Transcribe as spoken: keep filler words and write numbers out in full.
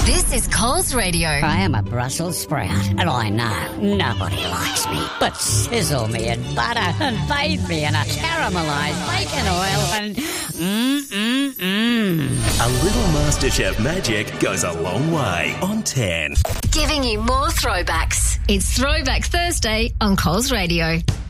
This is Coles Radio. I am a Brussels sprout, and I know nobody likes me. But sizzle me in butter and bathe me in a caramelised bacon oil and mmm-mmm-mmm. A little MasterChef magic goes a long way on ten. Giving you more throwbacks. It's Throwback Thursday on Coles Radio.